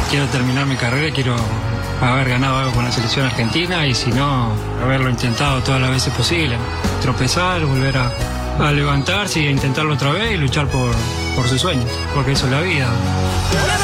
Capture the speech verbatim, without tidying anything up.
quiero terminar mi carrera y quiero haber ganado algo con la selección argentina y si no, haberlo intentado todas las veces posible. Tropezar, volver a, a levantarse e intentarlo otra vez y luchar por, por sus sueños, porque eso es la vida.